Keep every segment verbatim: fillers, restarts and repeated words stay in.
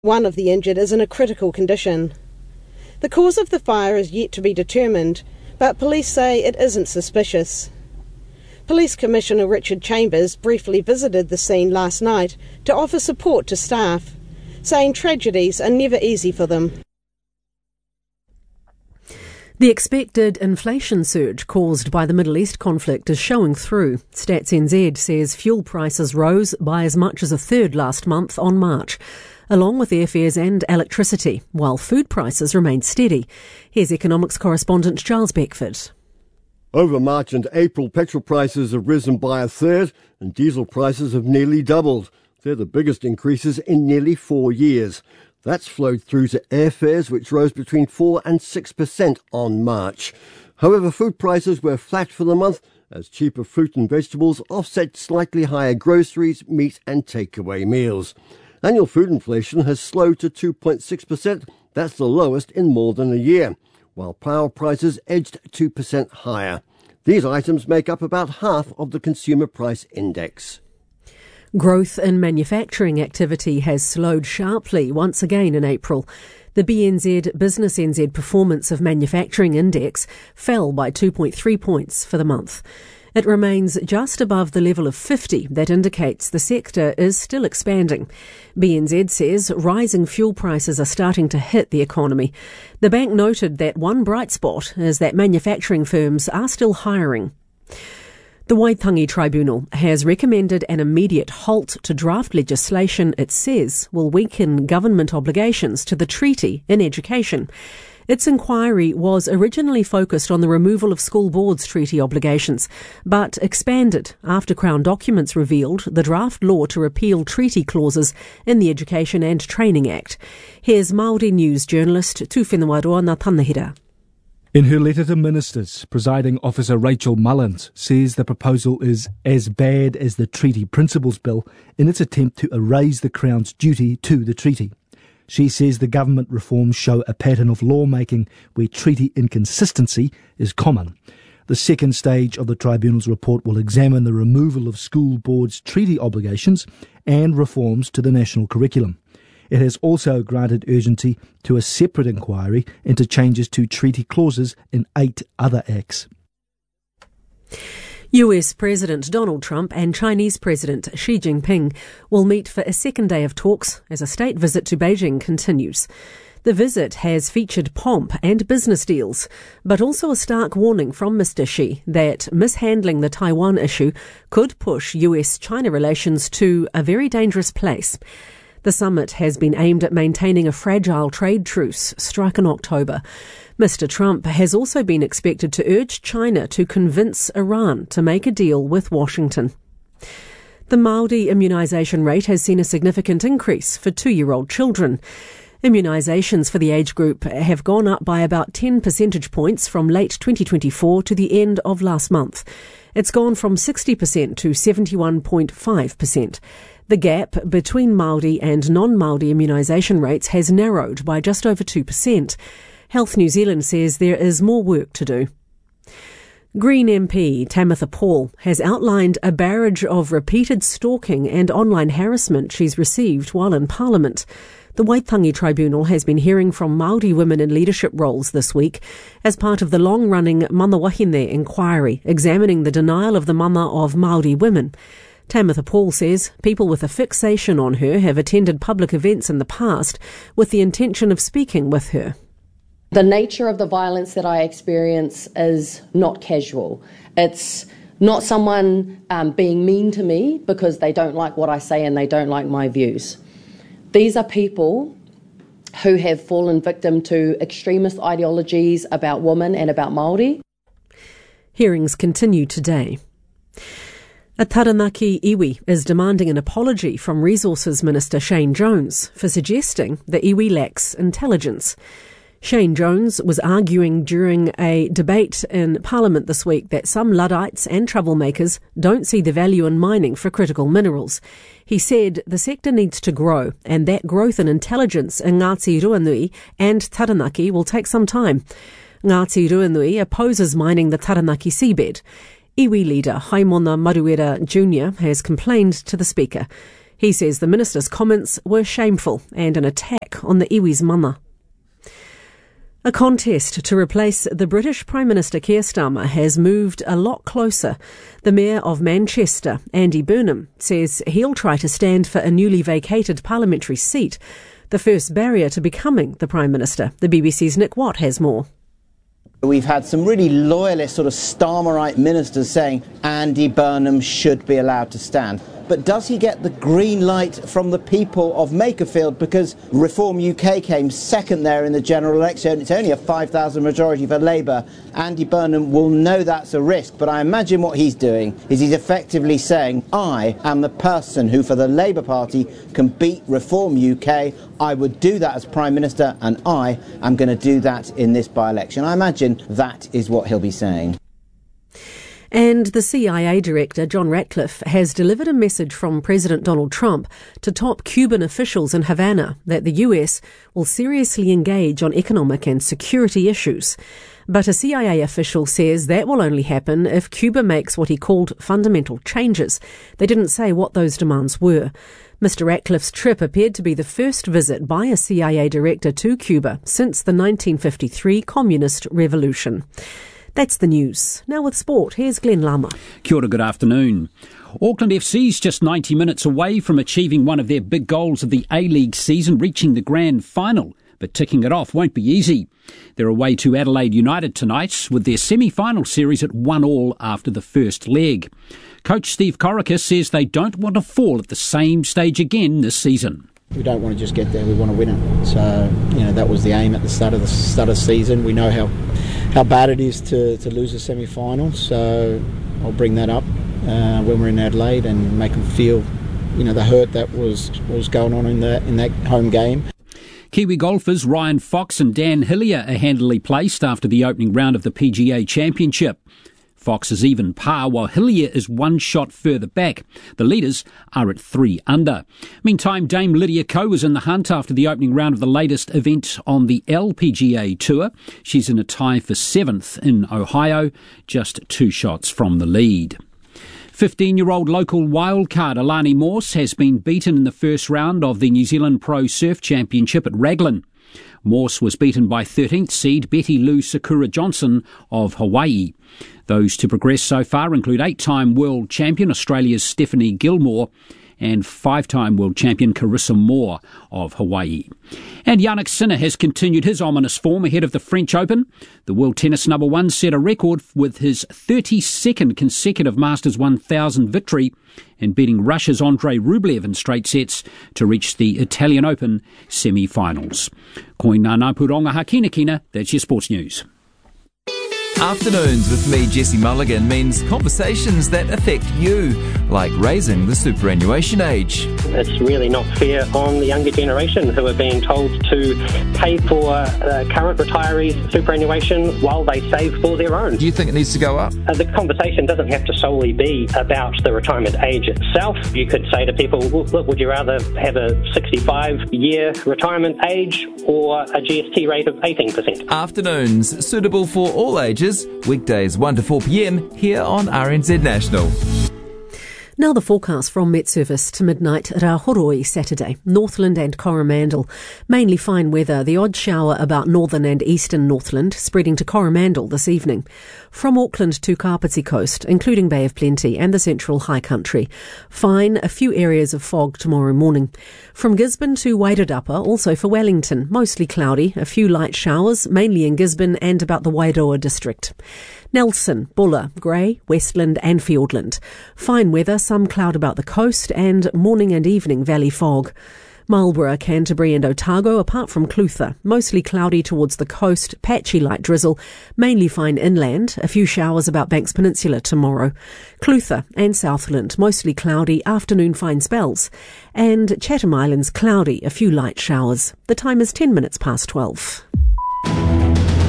One of the injured is in a critical condition. The cause of the fire is yet to be determined, but police say it isn't suspicious. Police Commissioner Richard Chambers briefly visited the scene last night to offer support to staff, saying tragedies are never easy for them. The expected inflation surge caused by the Middle East conflict is showing through. Stats N Z says fuel prices rose by as much as a third last month on March, along with airfares and electricity, while food prices remain steady. Here's economics correspondent Charles Beckford. Over March and April, petrol prices have risen by a third and diesel prices have nearly doubled. They're the biggest increases in nearly four years. That's flowed through to airfares, which rose between four and six percent on March. However, food prices were flat for the month as cheaper fruit and vegetables offset slightly higher groceries, meat and takeaway meals. Annual food inflation has slowed to two point six percent. That's the lowest in more than a year, while power prices edged two percent higher. These items make up about half of the Consumer Price Index. Growth in manufacturing activity has slowed sharply once again in April. The B N Z Business N Z Performance of Manufacturing Index fell by two point three points for the month. It remains just above the level of fifty that indicates the sector is still expanding. B N Z says rising fuel prices are starting to hit the economy. The bank noted that one bright spot is that manufacturing firms are still hiring. The Waitangi Tribunal has recommended an immediate halt to draft legislation it says will weaken government obligations to the treaty in education. Its inquiry was originally focused on the removal of school boards' treaty obligations, but expanded after Crown documents revealed the draft law to repeal treaty clauses in the Education and Training Act. Here's Māori news journalist Tuwhenuaroa Ngatanahira. In her letter to ministers, Presiding Officer Rachel Mullins says the proposal is as bad as the Treaty Principles Bill in its attempt to erase the Crown's duty to the treaty. She says the government reforms show a pattern of lawmaking where treaty inconsistency is common. The second stage of the Tribunal's report will examine the removal of school boards' treaty obligations and reforms to the national curriculum. It has also granted urgency to a separate inquiry into changes to treaty clauses in eight other acts. U S President Donald Trump and Chinese President Xi Jinping will meet for a second day of talks as a state visit to Beijing continues. The visit has featured pomp and business deals, but also a stark warning from Mister Xi that mishandling the Taiwan issue could push U S China relations to a very dangerous place. The summit has been aimed at maintaining a fragile trade truce struck in October. Mister Trump has also been expected to urge China to convince Iran to make a deal with Washington. The Māori immunisation rate has seen a significant increase for two-year-old children. Immunisations for the age group have gone up by about ten percentage points from late twenty twenty-four to the end of last month. It's gone from sixty percent to seventy-one point five percent. The gap between Māori and non-Māori immunisation rates has narrowed by just over two percent. Health New Zealand says there is more work to do. Green M P Tamitha Paul has outlined a barrage of repeated stalking and online harassment she's received while in Parliament. The Waitangi Tribunal has been hearing from Māori women in leadership roles this week as part of the long-running Mana Wahine inquiry examining the denial of the mana of Māori women. Tamitha Paul says people with a fixation on her have attended public events in the past with the intention of speaking with her. The nature of the violence that I experience is not casual. It's not someone um, being mean to me because they don't like what I say and they don't like my views. These are people who have fallen victim to extremist ideologies about women and about Māori. Hearings continue today. A Taranaki iwi is demanding an apology from Resources Minister Shane Jones for suggesting the iwi lacks intelligence. Shane Jones was arguing during a debate in Parliament this week that some Luddites and troublemakers don't see the value in mining for critical minerals. He said the sector needs to grow and that growth in intelligence in Ngāti Ruanui and Taranaki will take some time. Ngāti Ruanui opposes mining the Taranaki seabed. Iwi leader Haimona Maruera Junior has complained to the Speaker. He says the minister's comments were shameful and an attack on the iwi's mana. A contest to replace the British Prime Minister Keir Starmer has moved a lot closer. The Mayor of Manchester, Andy Burnham, says he'll try to stand for a newly vacated parliamentary seat, the first barrier to becoming the Prime Minister. The B B C's Nick Watt has more. We've had some really loyalist sort of Starmerite ministers saying Andy Burnham should be allowed to stand. But does he get the green light from the people of Makerfield? Because Reform U K came second there in the general election. It's only a five thousand majority for Labour. Andy Burnham will know that's a risk. But I imagine what he's doing is he's effectively saying, I am the person who for the Labour Party can beat Reform U K. I would do that as Prime Minister, and I am going to do that in this by-election. I imagine that is what he'll be saying. And the C I A director, John Ratcliffe, has delivered a message from President Donald Trump to top Cuban officials in Havana that the U S will seriously engage on economic and security issues. But a C I A official says that will only happen if Cuba makes what he called fundamental changes. They didn't say what those demands were. Mister Ratcliffe's trip appeared to be the first visit by a C I A director to Cuba since the nineteen fifty-three Communist Revolution. That's the news. Now with sport, here's Glenn Lama. Kia ora, good afternoon. Auckland F C's just ninety minutes away from achieving one of their big goals of the A-League season, reaching the grand final. But ticking it off won't be easy. They're away to Adelaide United tonight with their semi-final series at one all after the first leg. Coach Steve Corica says they don't want to fall at the same stage again this season. We don't want to just get there, we want to win it. So, you know, that was the aim at the start of the start of the season. We know how how bad it is to, to lose a semi-final, so I'll bring that up uh, when we're in Adelaide and make them feel, you know, the hurt that was was going on in the in that home game. Kiwi golfers Ryan Fox and Dan Hillier are handily placed after the opening round of the P G A Championship. Fox is even par, while Hillier is one shot further back. The leaders are at three under. Meantime, Dame Lydia Ko was in the hunt after the opening round of the latest event on the L P G A Tour. She's in a tie for seventh in Ohio, just two shots from the lead. fifteen-year-old local wildcard Alani Morse has been beaten in the first round of the New Zealand Pro Surf Championship at Raglan. Morse was beaten by thirteenth seed Betty Lou Sakura Johnson of Hawaii. Those to progress so far include eight-time world champion Australia's Stephanie Gilmore and five-time world champion Carissa Moore of Hawaii. And Jannik Sinner has continued his ominous form ahead of the French Open. The world tennis number one set a record with his thirty-second consecutive Masters one thousand victory and beating Russia's Andrei Rublev in straight sets to reach the Italian Open semi-finals. Koina Napuronga Hakinakina, that's your sports news. Afternoons with me, Jesse Mulligan, means conversations that affect you, like raising the superannuation age. It's really not fair on the younger generation who are being told to pay for uh, current retirees' superannuation while they save for their own. Do you think it needs to go up? Uh, the conversation doesn't have to solely be about the retirement age itself. You could say to people, look, would you rather have a sixty-five-year retirement age or a G S T rate of eighteen percent? Afternoons, suitable for all ages. Weekdays one to four p.m. here on R N Z National. Now the forecast from Met Service to midnight at Rahoroi Saturday. Northland and Coromandel. Mainly fine weather. The odd shower about northern and eastern Northland, spreading to Coromandel this evening. From Auckland to Kapiti Coast, including Bay of Plenty and the central high country. Fine, a few areas of fog tomorrow morning. From Gisborne to Wairarapa, also for Wellington. Mostly cloudy, a few light showers, mainly in Gisborne and about the Wairoa district. Nelson, Buller, Grey, Westland and Fiordland. Fine weather, some cloud about the coast and morning and evening valley fog. Marlborough, Canterbury and Otago apart from Clutha. Mostly cloudy towards the coast, patchy light drizzle, mainly fine inland, a few showers about Banks Peninsula tomorrow. Clutha and Southland, mostly cloudy, afternoon fine spells. And Chatham Islands cloudy, a few light showers. The time is ten minutes past twelve.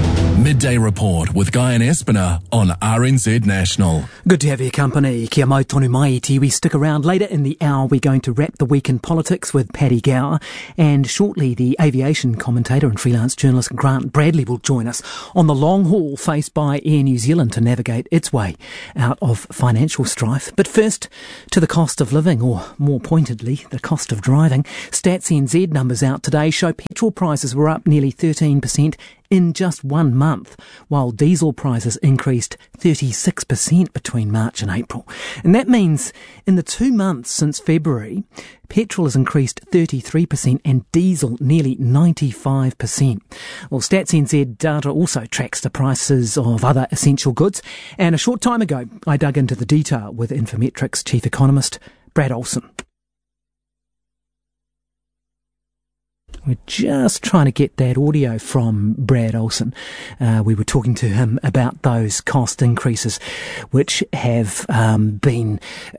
Midday Report with Guy and Espiner on R N Z National. Good to have your company. Kia mau tonu mai te iwi. Stick around. Later in the hour, we're going to wrap the week in politics with Paddy Gower, and shortly the aviation commentator and freelance journalist Grant Bradley will join us on the long haul faced by Air New Zealand to navigate its way out of financial strife. But first, to the cost of living, or more pointedly, the cost of driving. Stats N Z numbers out today show petrol prices were up nearly thirteen percent in just one month, while diesel prices increased thirty-six percent between March and April. And that means in the two months since February, petrol has increased thirty-three percent and diesel nearly ninety-five percent. Well, Stats N Z data also tracks the prices of other essential goods. And a short time ago, I dug into the detail with Infometrics chief economist Brad Olsen. We're just trying to get that audio from Brad Olsen. Uh, we were talking to him about those cost increases which have um, been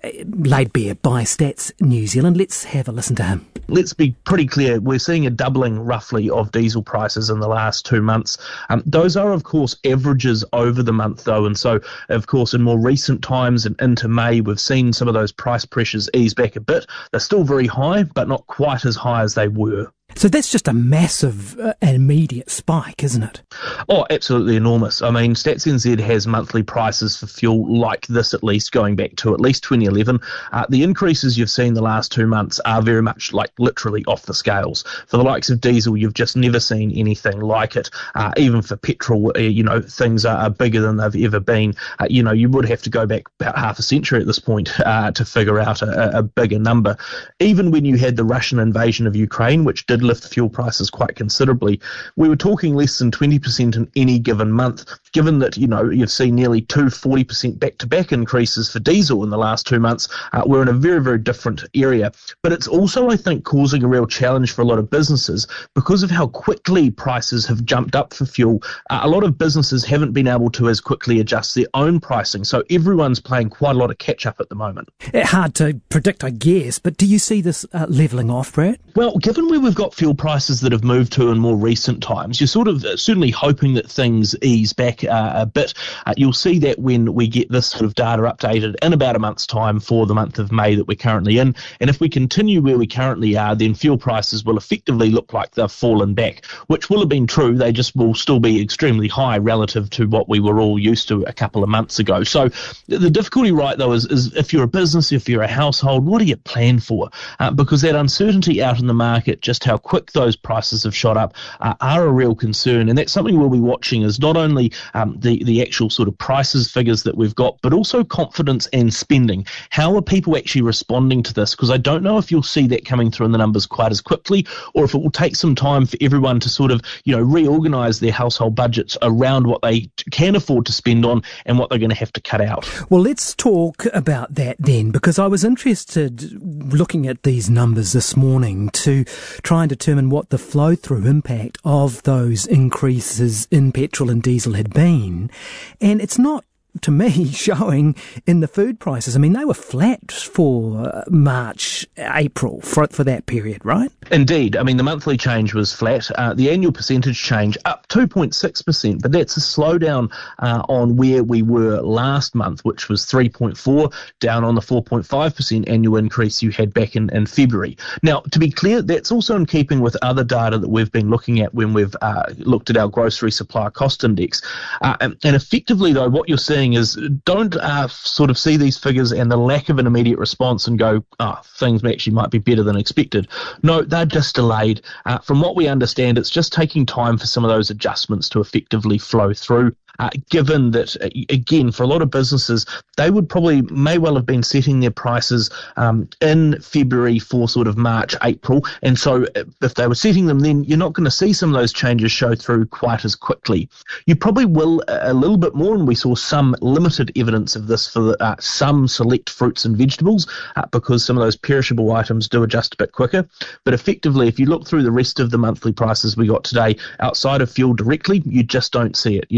laid bare by Stats New Zealand. Let's have a listen to him. Let's be pretty clear. We're seeing a doubling roughly of diesel prices in the last two months. Um, those are, of course, averages over the month, though. And so, of course, in more recent times and into May, we've seen some of those price pressures ease back a bit. They're still very high, but not quite as high as they were. So that's just a massive uh, immediate spike, isn't it? Oh, absolutely enormous. I mean, Stats N Z has monthly prices for fuel like this, at least going back to at least twenty eleven. Uh, the increases you've seen the last two months are very much like literally off the scales. For the likes of diesel, you've just never seen anything like it. Uh, even for petrol, uh, you know, things are, are bigger than they've ever been. Uh, you know, you would have to go back about half a century at this point uh, to figure out a, a bigger number. Even when you had the Russian invasion of Ukraine, which did lift fuel prices quite considerably, we were talking less than twenty percent in any given month. Given that, you know, you've seen nearly two forty percent back-to-back increases for diesel in the last two months, uh, we're in a very, very different area. But it's also, I think, causing a real challenge for a lot of businesses because of how quickly prices have jumped up for fuel. Uh, a lot of businesses haven't been able to as quickly adjust their own pricing, so everyone's playing quite a lot of catch-up at the moment. Hard to predict, I guess, but do you see this uh, levelling off, Brad? Well, given where we've got fuel prices that have moved to in more recent times, you're sort of uh, certainly hoping that things ease back uh, a bit. Uh, you'll see that when we get this sort of data updated in about a month's time for the month of May that we're currently in. And if we continue where we currently are, then fuel prices will effectively look like they've fallen back, which will have been true. They just will still be extremely high relative to what we were all used to a couple of months ago. So the difficulty, right, though, is, is if you're a business, if you're a household, what do you plan for? Uh, because that uncertainty out in the market, just how quick those prices have shot up, uh, are a real concern. And that's something we'll be watching, is not only um, the, the actual sort of prices figures that we've got, but also confidence and spending. How are people actually responding to this? Because I don't know if you'll see that coming through in the numbers quite as quickly, or if it will take some time for everyone to sort of, you know, reorganise their household budgets around what they can afford to spend on and what they're going to have to cut out. Well, let's talk about that then, because I was interested, looking at these numbers this morning, to try and determine what the flow-through impact of those increases in petrol and diesel had been. And it's not, to me, showing in the food prices. I mean, they were flat for March, April, for, for that period, right? Indeed. I mean, the monthly change was flat. Uh, the annual percentage change up two point six percent, but that's a slowdown uh, on where we were last month, which was three point four, down on the four point five percent annual increase you had back in, in February. Now, to be clear, that's also in keeping with other data that we've been looking at when we've uh, looked at our grocery supply cost index. Uh, and, and effectively, though, what you're seeing is don't uh, sort of see these figures and the lack of an immediate response and go, oh, things actually might be better than expected. No, they're just delayed. Uh, from what we understand, it's just taking time for some of those adjustments to effectively flow through. Uh, given that, uh, again, for a lot of businesses, they would probably may well have been setting their prices um, in February for sort of March, April. And so if they were setting them then, you're not going to see some of those changes show through quite as quickly. You probably will a little bit more, and we saw some limited evidence of this for uh, some select fruits and vegetables uh, because some of those perishable items do adjust a bit quicker. But effectively, if you look through the rest of the monthly prices we got today, outside of fuel directly, you just don't see it. You don't see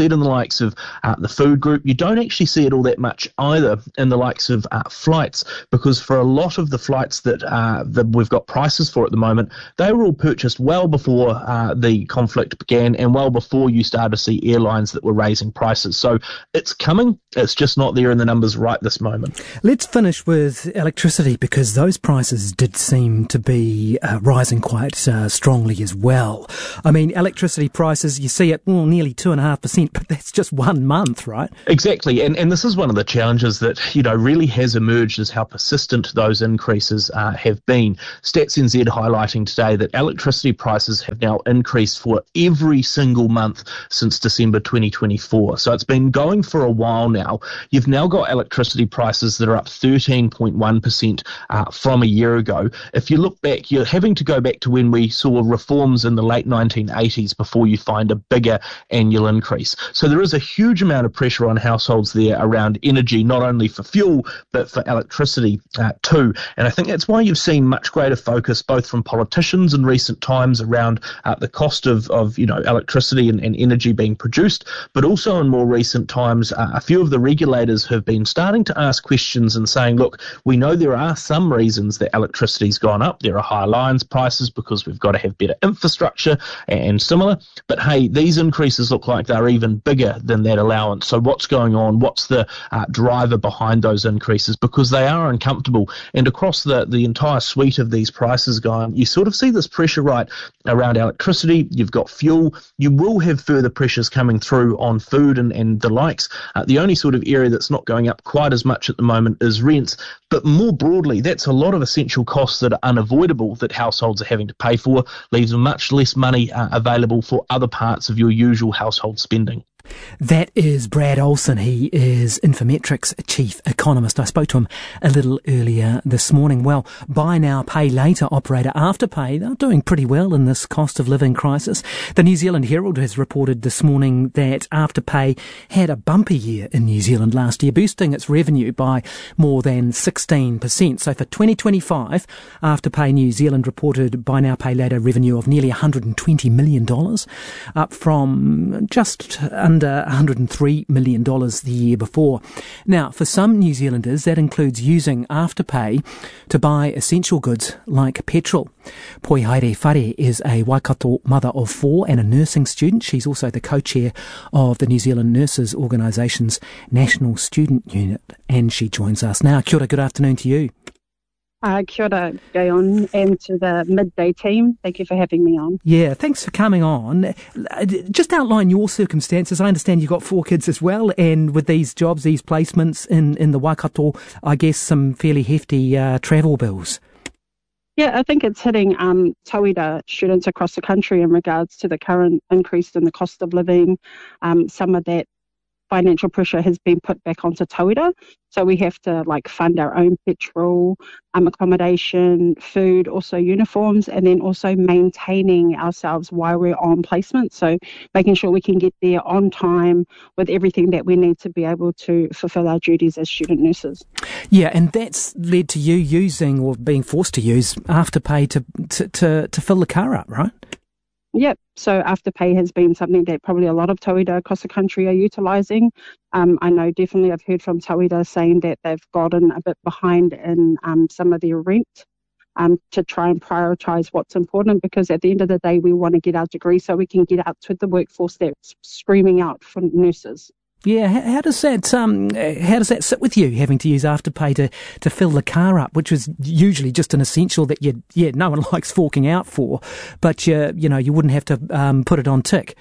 it in the likes of uh, the food group. You don't actually see it all that much either in the likes of uh, flights, because for a lot of the flights that, uh, that we've got prices for at the moment, they were all purchased well before uh, the conflict began and well before you started to see airlines that were raising prices. So it's coming, it's just not there in the numbers right this moment. Let's finish with electricity, because those prices did seem to be uh, rising quite uh, strongly as well. I mean, electricity prices, you see it well, nearly two and a half percent, but that's just one month, right? Exactly, and and this is one of the challenges that, you know, really has emerged, is how persistent those increases uh, have been. Stats N Z highlighting today that electricity prices have now increased for every single month since December twenty twenty-four. So it's been going for a while now. You've now got electricity prices that are up thirteen point one percent uh, from a year ago. If you look back, you're having to go back to when we saw reforms in the late nineteen eighties before you find a bigger annual increase. So there is a huge amount of pressure on households there around energy, not only for fuel, but for electricity uh, too. And I think that's why you've seen much greater focus, both from politicians in recent times, around uh, the cost of, of you know, electricity and, and energy being produced, but also in more recent times, uh, a few of the regulators have been starting to ask questions and saying, look, we know there are some reasons that electricity's gone up. There are high lines prices because we've got to have better infrastructure and similar. But hey, these increases look like they're even bigger than that allowance. So what's going on? What's the uh, driver behind those increases? Because they are uncomfortable. And across the, the entire suite of these prices going, you sort of see this pressure right around electricity. You've got fuel. You will have further pressures coming through on food and, and the likes. Uh, the only sort of area that's not going up quite as much at the moment is rents. But more broadly, that's a lot of essential costs that are unavoidable that households are having to pay for, leaves much less money uh, available for other parts of your usual household spending. That is Brad Olsen. He is Infometrics chief economist. I spoke to him a little earlier this morning. Well, buy now, pay later operator Afterpay, they're doing pretty well in this cost of living crisis. The New Zealand Herald has reported this morning that Afterpay had a bumper year in New Zealand last year, boosting its revenue by more than sixteen percent. So for twenty twenty-five, Afterpay New Zealand reported buy now, pay later revenue of nearly one hundred twenty million dollars, up from just under under one hundred three million dollars the year before. Now, for some New Zealanders, that includes using Afterpay to buy essential goods like petrol. Poi Haere Whare is a Waikato mother of four and a nursing student. She's also the co-chair of the New Zealand Nurses Organisation's National Student Unit, and she joins us now. Kia ora, good afternoon to you. Uh, kia ora, Gayon, and to the midday team. Thank you for having me on. Yeah, thanks for coming on. Just outline your circumstances. I understand you've got four kids as well, and with these jobs, these placements in, in the Waikato, I guess some fairly hefty uh, travel bills. Yeah, I think it's hitting um, tauira students across the country in regards to the current increase in the cost of living. Um, some of that financial pressure has been put back onto tauira, so we have to like fund our own petrol, um, accommodation, food, also uniforms, and then also maintaining ourselves while we're on placement, so making sure we can get there on time with everything that we need to be able to fulfill our duties as student nurses. Yeah, and that's led to you using, or being forced to use, Afterpay to to, to, to fill the car up, right? Yep. So Afterpay has been something that probably a lot of tauira across the country are utilising. Um, I know definitely I've heard from tauira saying that they've gotten a bit behind in um, some of their rent um, to try and prioritise what's important, because at the end of the day we want to get our degree so we can get out to the workforce that's screaming out for nurses. Yeah, how, how does that um how does that sit with you, having to use Afterpay to, to fill the car up, which was usually just an essential that you yeah no one likes forking out for, but you you know you wouldn't have to um put it on tick.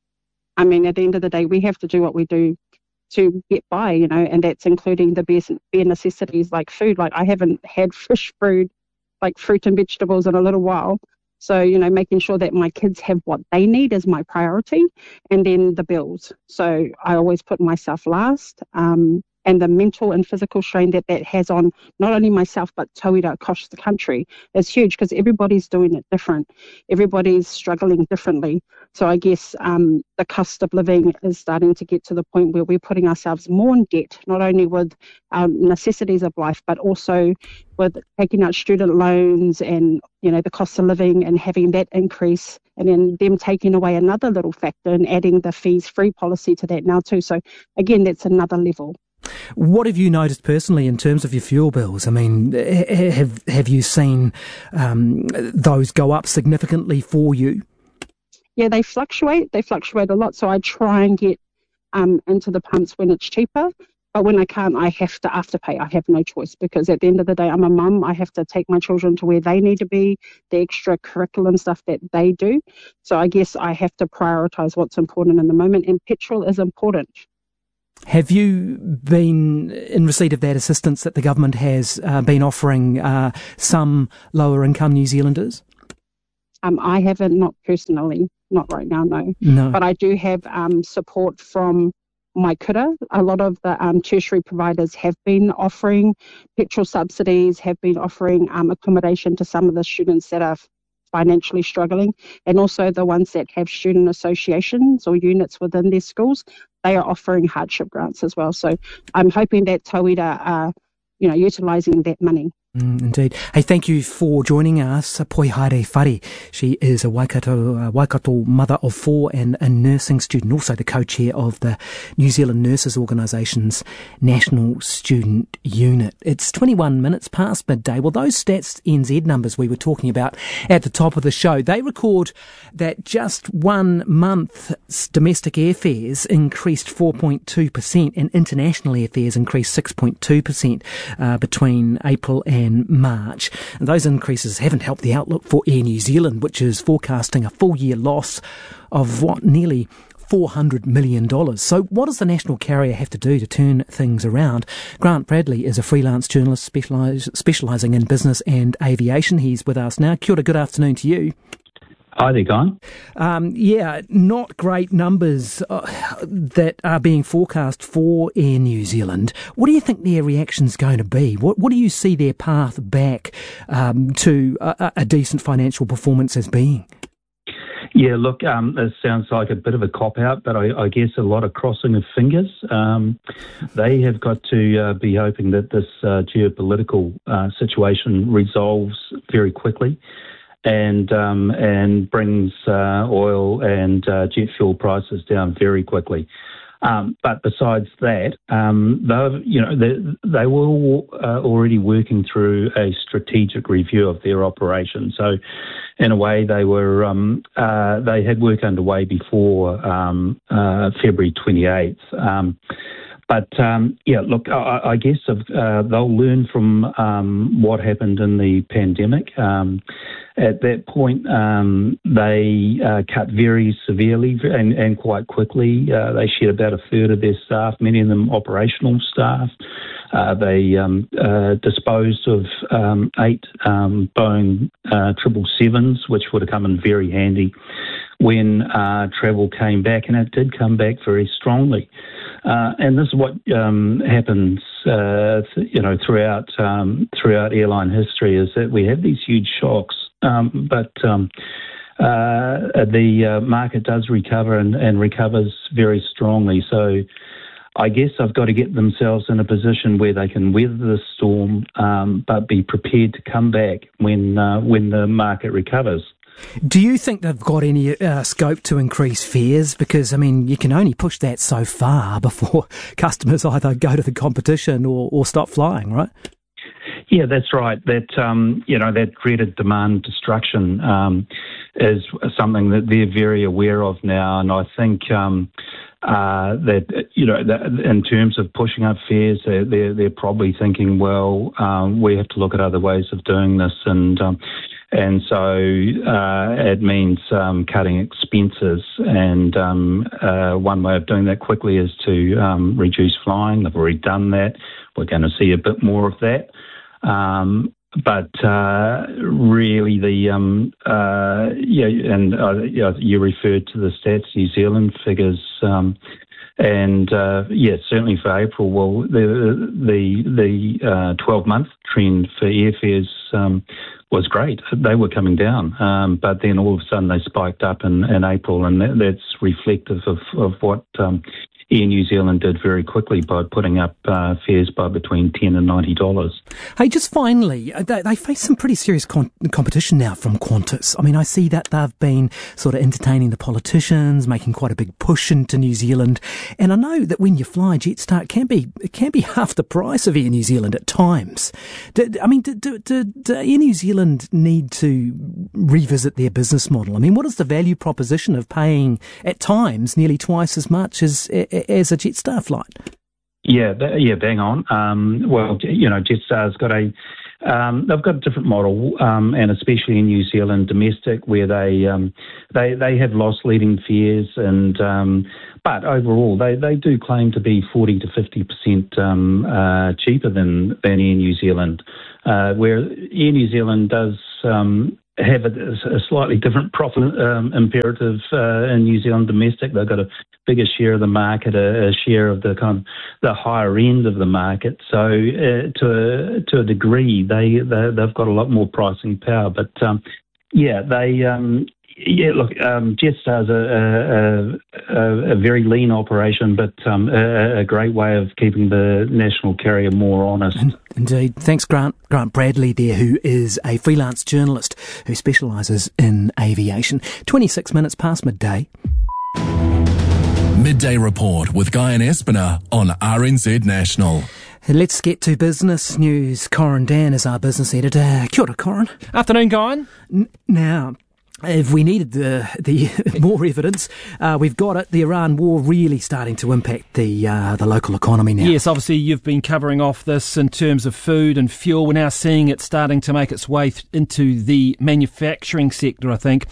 I mean, at the end of the day, we have to do what we do to get by, you know, and that's including the bare, bare necessities like food. Like I haven't had fresh food, like fruit and vegetables, in a little while. So, you know, making sure that my kids have what they need is my priority, and then the bills. So I always put myself last, um, and the mental and physical strain that that has on not only myself but tauira across the country is huge, because everybody's doing it different. Everybody's struggling differently. So I guess um, the cost of living is starting to get to the point where we're putting ourselves more in debt, not only with our necessities of life, but also with taking out student loans and, you know, the cost of living and having that increase and then them taking away another little factor and adding the fees-free policy to that now too. So again, that's another level. What have you noticed personally in terms of your fuel bills? I mean, have have you seen um, those go up significantly for you? Yeah, they fluctuate. They fluctuate a lot. So I try and get um, into the pumps when it's cheaper. But when I can't, I have to afterpay. I have no choice, because at the end of the day, I'm a mum. I have to take my children to where they need to be, the extra curriculum stuff that they do. So I guess I have to prioritise what's important in the moment, and petrol is important. Have you been in receipt of that assistance that the government has uh, been offering uh, some lower income New Zealanders? Um, I haven't, not personally, not right now, no. No. But I do have um, support from my kura. A lot of the um, tertiary providers have been offering petrol subsidies, have been offering um, accommodation to some of the students that are financially struggling, and also the ones that have student associations or units within their schools, they are offering hardship grants as well. So I'm hoping that Tauira are, you know, utilising that money. Mm, indeed. Hey, thank you for joining us, Poihaere Whare. She is a Waikato, uh, Waikato mother of four and a nursing student, also the co-chair of the New Zealand Nurses Organisation's National Student Unit. It's twenty-one minutes past midday. Well, those Stats N Z numbers we were talking about at the top of the show, they record that just one month's domestic airfares increased four point two percent and international airfares increased six point two percent uh, between April and in March. And those increases haven't helped the outlook for Air New Zealand, which is forecasting a full year loss of what, nearly four hundred million dollars. So what does the national carrier have to do to turn things around? Grant Bradley is a freelance journalist specialise, specialising in business and aviation. He's with us now. Kia ora, good afternoon to you. Hi there, Guy. Um, yeah, not great numbers uh, that are being forecast for Air New Zealand. What do you think their reaction's going to be? What, what do you see their path back um, to a, a decent financial performance as being? Yeah, look, um, it sounds like a bit of a cop-out, but I, I guess a lot of crossing of fingers. Um, they have got to uh, be hoping that this uh, geopolitical uh, situation resolves very quickly. And um, and brings uh, oil and uh, jet fuel prices down very quickly. Um, but besides that, um, they you know they, they were uh, already working through a strategic review of their operation. So, in a way, they were um, uh, they had work underway before um, uh, February twenty-eighth. Um, But, um, yeah, look, I, I guess uh, they'll learn from um, what happened in the pandemic. Um, at that point, um, they uh, cut very severely and, and quite quickly. Uh, they shed about a third of their staff, many of them operational staff. Uh, they um, uh, disposed of um, eight um, Boeing uh, triple sevens, which would have come in very handy when uh, travel came back, and it did come back very strongly. Uh, and this is what um, happens, uh, th- you know, throughout um, throughout airline history, is that we have these huge shocks, um, but um, uh, the uh, market does recover and, and recovers very strongly. So I guess they've got to get themselves in a position where they can weather the storm, um, but be prepared to come back when uh, when the market recovers. Do you think they've got any uh, scope to increase fares? Because, I mean, you can only push that so far before customers either go to the competition or, or stop flying, right? Yeah, that's right. That, um, you know, that dreaded demand destruction um, is something that they're very aware of now. And I think um, uh, that, you know, that in terms of pushing up fares, they're, they're, they're probably thinking, well, um, we have to look at other ways of doing this. And um, And so uh, it means um, cutting expenses, and um, uh, one way of doing that quickly is to um, reduce flying. They've already done that. We're going to see a bit more of that. Um, but uh, really, the um, uh, yeah, and uh, you referred to the Stats New Zealand figures. Um, And uh, yeah, certainly for April, well, the the the uh, twelve-month trend for airfares um, was great. They were coming down, um, but then all of a sudden they spiked up in, in April, and that, that's reflective of of what um, Air New Zealand did very quickly by putting up uh, fares by between ten dollars and ninety dollars. Hey, just finally, they, they face some pretty serious con- competition now from Qantas. I mean, I see that they've been sort of entertaining the politicians, making quite a big push into New Zealand. And I know that when you fly Jetstar, it can be, it can be half the price of Air New Zealand at times. Do, I mean, do, do, do, do Air New Zealand need to revisit their business model? I mean, what is the value proposition of paying at times nearly twice as much as as a Jetstar flight? Yeah, yeah, bang on. Um, well, you know, Jetstar's got a um, they've got a different model, um, and especially in New Zealand domestic, where they um, they they have loss leading fares, and um, but overall they, they do claim to be forty to fifty percent um, uh, cheaper than than Air New Zealand, uh, where Air New Zealand does. Um, have a, a slightly different profit um, imperative uh, in New Zealand domestic. They've got a bigger share of the market, a, a share of the kind of the higher end of the market. So uh, to a, to a degree, they, they they've got a lot more pricing power. But um, yeah, they um, yeah look, um, Jetstar's a, a, a, a very lean operation, but um, a, a great way of keeping the national carrier more honest. Indeed. Thanks, Grant. Grant Bradley there, who is a freelance journalist who specialises in aviation. twenty-six minutes past midday. Midday Report with Guy and Espiner on R N Z National. Let's get to business news. Corin Dan is our business editor. Kia ora, Corin. Afternoon, Guy. N- now... If we needed the the more evidence, uh, we've got it. The Iran war really starting to impact the uh, the local economy now. Yes, obviously you've been covering off this in terms of food and fuel. We're now seeing it starting to make its way th- into the manufacturing sector, I think.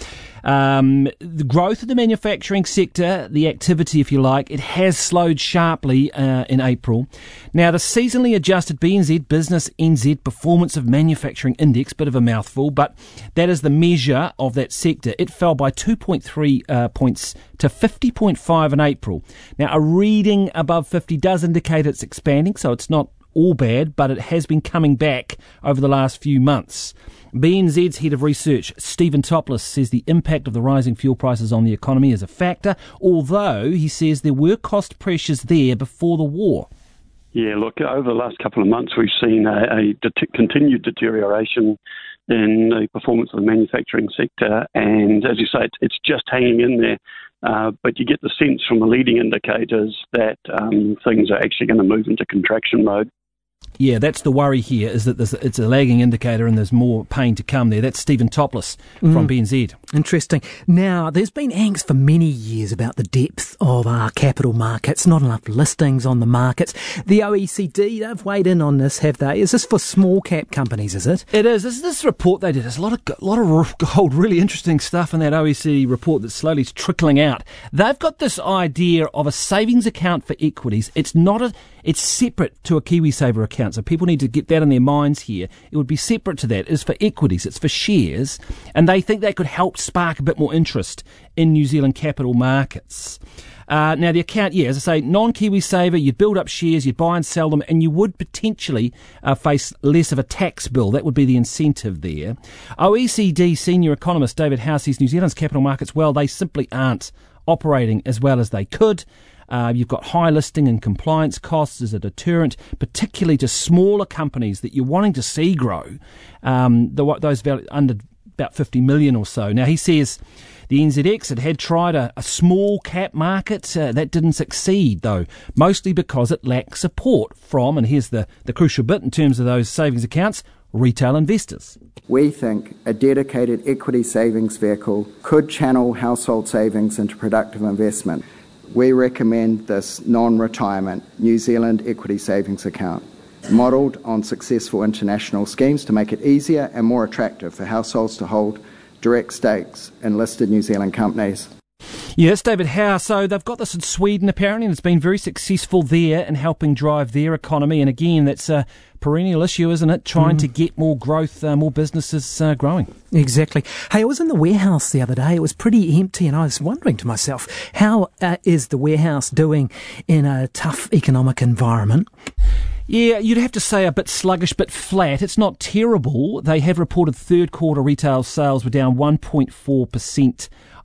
Um, the growth of the manufacturing sector, the activity, if you like, it has slowed sharply uh, in April. Now, the seasonally adjusted B N Z Business N Z Performance of Manufacturing Index, bit of a mouthful, but that is the measure of that sector. It fell by two point three uh, points to fifty point five in April. Now, a reading above fifty does indicate it's expanding, so it's not all bad, but it has been coming back over the last few months. B N Z's Head of Research, Stephen Topless, says the impact of the rising fuel prices on the economy is a factor, although he says there were cost pressures there before the war. Yeah, look, over the last couple of months we've seen a, a det- continued deterioration in the performance of the manufacturing sector, and as you say, it's, it's just hanging in there. Uh, but you get the sense from the leading indicators that um, things are actually going to move into contraction mode. Yeah, that's the worry here, is that there's, it's a lagging indicator and there's more pain to come there. That's Stephen Topless from Mm. B N Z. Interesting. Now, there's been angst for many years about the depth of our capital markets, not enough listings on the markets. The O E C D, they've weighed in on this, have they? Is this for small cap companies, is it? It is. This is this report they did. There's a lot of a lot of gold, really interesting stuff in that O E C D report that's slowly trickling out. They've got this idea of a savings account for equities. It's not a. It's separate to a KiwiSaver account, so people need to get that in their minds here. It would be separate to that. It's for equities. It's for shares, and they think that could help spark a bit more interest in New Zealand capital markets. Uh, now, the account, yeah, as I say, non-KiwiSaver, you'd build up shares, you'd buy and sell them, and you would potentially uh, face less of a tax bill. That would be the incentive there. O E C D senior economist David House says New Zealand's capital markets, well, they simply aren't operating as well as they could. Uh, you've got high listing and compliance costs as a deterrent, particularly to smaller companies that you're wanting to see grow, um, the, those value, under about fifty million or so. Now, he says the N Z X had, had tried a, a small cap market. Uh, that didn't succeed, though, mostly because it lacked support from, and here's the, the crucial bit in terms of those savings accounts, retail investors. We think a dedicated equity savings vehicle could channel household savings into productive investment. We recommend this non-retirement New Zealand equity savings account, modelled on successful international schemes to make it easier and more attractive for households to hold direct stakes in listed New Zealand companies. Yes, David Howe. So they've got this in Sweden, apparently, and it's been very successful there in helping drive their economy. And again, that's a perennial issue, isn't it? Trying mm. to get more growth, uh, more businesses uh, growing. Exactly. Hey, I was in the warehouse the other day. It was pretty empty, and I was wondering to myself, how uh, is the warehouse doing in a tough economic environment? Yeah, you'd have to say a bit sluggish, but flat. It's not terrible. They have reported third quarter retail sales were down one point four percent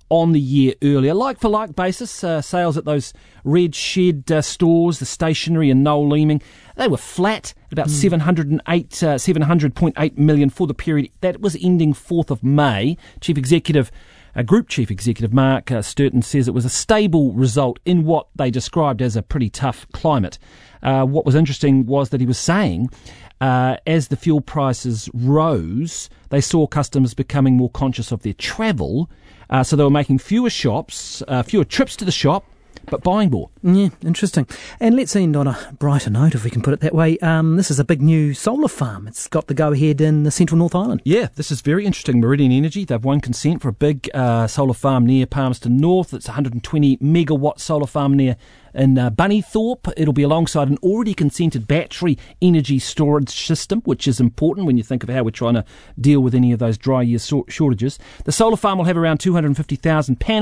on the year earlier. Like-for-like basis, uh, sales at those Red Shed uh, stores, the stationery and Noel Leeming, they were flat at about mm. seven hundred eight, uh, seven hundred point eight million for the period. That was ending fourth of May. Chief Executive Uh, Group Chief Executive Mark uh, Sturton says it was a stable result in what they described as a pretty tough climate. Uh, what was interesting was that he was saying uh, as the fuel prices rose, they saw customers becoming more conscious of their travel, uh, so they were making fewer shops, uh, fewer trips to the shop, but buying more. Yeah, interesting. And let's end on a brighter note, if we can put it that way. Um, this is a big new solar farm. It's got the go-ahead in the central North Island. Yeah, this is very interesting. Meridian Energy, they've won consent for a big uh, solar farm near Palmerston North. It's a one hundred twenty megawatt solar farm near in uh, Bunnythorpe. It'll be alongside an already consented battery energy storage system, which is important when you think of how we're trying to deal with any of those dry year shortages. The solar farm will have around two hundred fifty thousand panels.